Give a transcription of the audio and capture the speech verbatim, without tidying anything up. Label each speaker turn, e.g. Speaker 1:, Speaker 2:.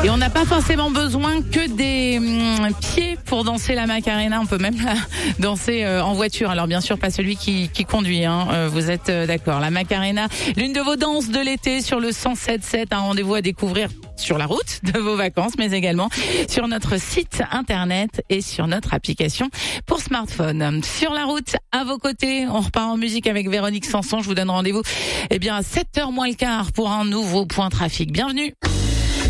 Speaker 1: Et on n'a pas forcément besoin que des hum, pieds pour danser la Macarena. On peut même la danser euh, en voiture. Alors bien sûr, pas celui qui, qui conduit. Hein. Euh, vous êtes euh, d'accord. La Macarena, l'une de vos danses de l'été sur le cent sept sept. Un rendez-vous à découvrir sur la route de vos vacances, mais également sur notre site internet et sur notre application pour smartphone. Sur la route, à vos côtés, on repart en musique avec Véronique Sanson. Je vous donne rendez-vous eh bien à sept heures moins le quart pour un nouveau point trafic. Bienvenue.